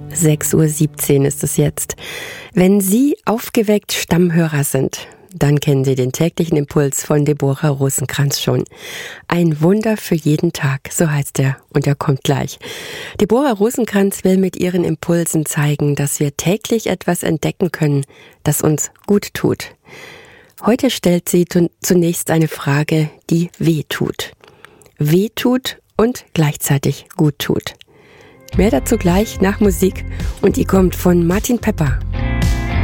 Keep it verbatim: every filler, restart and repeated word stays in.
sechs Uhr siebzehn ist es jetzt. Wenn Sie aufgeweckt Stammhörer sind, dann kennen Sie den täglichen Impuls von Deborah Rosenkranz schon. Ein Wunder für jeden Tag, so heißt er, und er kommt gleich. Deborah Rosenkranz will mit ihren Impulsen zeigen, dass wir täglich etwas entdecken können, das uns gut tut. Heute stellt sie zunächst eine Frage, die weh tut. Weh tut und gleichzeitig gut tut. Mehr dazu gleich nach Musik, und die kommt von Martin Pepper.